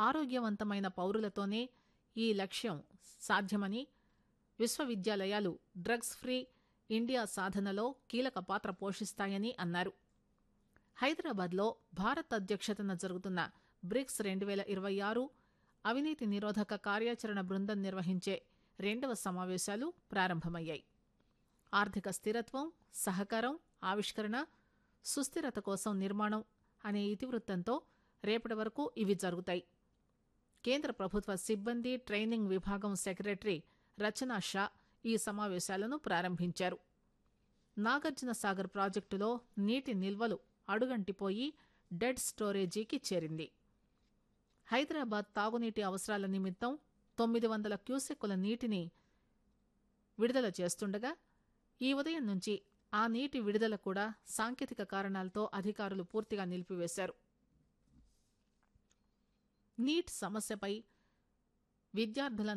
ఆరోగ్యవంతమైన పౌరులతోనే ఈ లక్ష్యం సాధ్యమని విశ్వవిద్యాలయాలు డ్రగ్స్ ఫ్రీ ఇండియా సాధనలో కీలక పాత్ర పోషిస్తాయని అన్నారు. హైదరాబాద్లో భారత్ అధ్యక్షతన జరుగుతున్న బ్రిక్స్ 2026 అవినీతి నిరోధక కార్యాచరణ బృందం నిర్వహించే 2వ సమావేశాలు ప్రారంభమయ్యాయి. ఆర్థిక స్థిరత్వం, సహకారం, ఆవిష్కరణ, సుస్థిరత కోసం నిర్మాణం అనే ఇతివృత్తంతో రేపటి వరకు ఇవి జరుగుతాయి. కేంద్ర ప్రభుత్వ సిబ్బంది ట్రైనింగ్ విభాగం సెక్రటరీ రచనా షా ఈ సమావేశాలను ప్రారంభించారు. నాగార్జున సాగర్ ప్రాజెక్టులో నీటి నిల్వలు అడుగంటిపోయి డెడ్ స్టోరేజీకి చేరింది. హైదరాబాద్ తాగునీటి అవసరాల నిమిత్తం 900 క్యూసెక్కుల నీటిని విడుదల చేస్తుండగా ఈ ఉదయం నుంచి ఆ నీటి విడుదల కూడా సాంకేతిక కారణాలతో అధికారులు పూర్తిగా నిలిపివేశారు. నీట్ సమస్యపై విద్యార్థుల